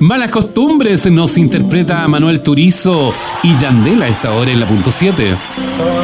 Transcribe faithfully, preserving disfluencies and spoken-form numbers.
Malas costumbres nos interpreta Manuel Turizo y Yandel a esta hora en la punto siete.